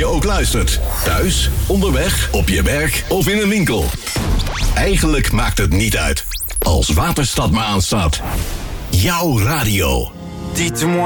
je ook luistert. Thuis, onderweg, op je werk of in een winkel. Eigenlijk maakt het niet uit. Als Waterstad maar aanstaat. Jouw radio. Dites-moi.